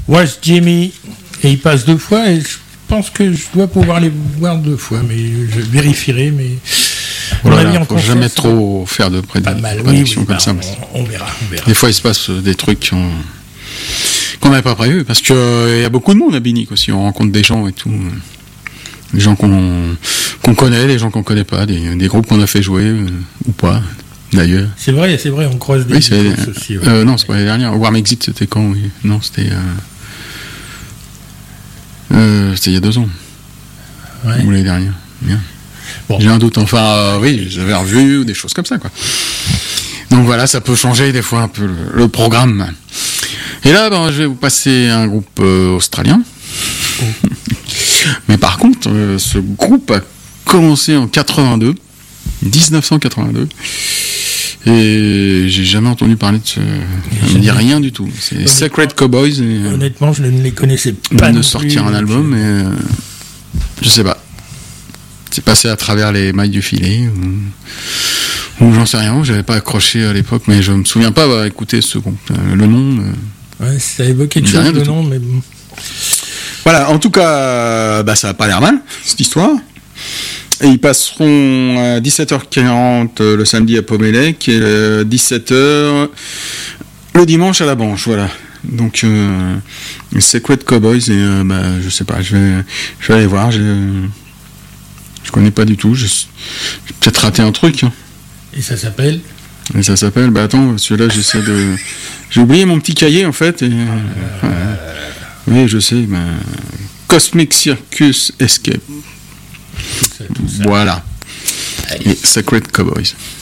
Watch Jimmy, et il passe 2 fois, et je pense que je dois pouvoir les voir 2 fois, mais je vérifierai, mais... Voilà, il ne faut jamais trop faire de prédictions comme ça. On verra. Des fois, il se passe des trucs qu'on n'avait pas prévu, parce qu'il y a beaucoup de monde à Binic aussi, on rencontre des gens et tout. Des gens qu'on connaît, des gens qu'on connaît pas, des groupes qu'on a fait jouer, ou pas, d'ailleurs. C'est vrai, on croise des groupes aussi. Ouais. Non, c'est pas l'année dernière. Warm Exit, c'était quand? Oui. Non, c'était il y a 2 ans. Ouais. Ou l'année dernière. Bien. Bon. J'ai un doute, oui, j'avais revu, ou des choses comme ça, quoi. Donc voilà, ça peut changer des fois un peu le programme. Et là, je vais vous passer un groupe australien. Oh. Mais par contre, ce groupe a commencé en 1982. Et j'ai jamais entendu parler de ce... Ça me dit rien du tout. C'est Sacred Cowboys. Honnêtement, je ne les connaissais pas. De sortir un album, mais je sais pas. C'est passé à travers les mailles du filet, ou j'en sais rien, j'avais pas accroché à l'époque, mais je me souviens pas avoir écouté ce groupe. Le nom... Ouais, ça évoque quelque chose, le nom, mais bon... Voilà, en tout cas, ça a pas l'air mal, cette histoire. Et ils passeront à 17h40 le samedi à Pomélec, et 17h le dimanche à la Branche, voilà. Donc, Sacred Cowboys, et je sais pas, je vais aller voir, je connais pas du tout, j'ai peut-être raté un truc. Hein. Et ça s'appelle ? Attends, celui-là, j'ai oublié mon petit cahier, en fait, et... Oui, je sais, Cosmic Circus Escape. Tout ça. Voilà. Et Sacred Cowboys.